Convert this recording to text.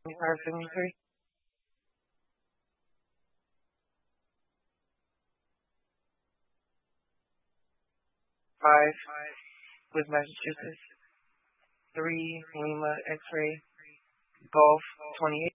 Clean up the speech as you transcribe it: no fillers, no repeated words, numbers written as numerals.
573. 5 with Massachusetts. 3 Lima X-ray Golf 28.